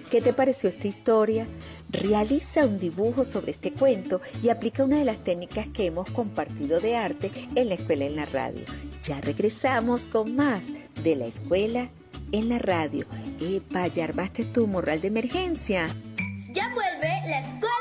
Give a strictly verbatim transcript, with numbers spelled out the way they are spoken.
¿Qué te pareció esta historia? Realiza un dibujo sobre este cuento y aplica una de las técnicas que hemos compartido de arte en la escuela en la radio. Ya regresamos con más de la escuela en la radio. Epa, ya armaste tu morral de emergencia. Ya vuelve la escuela.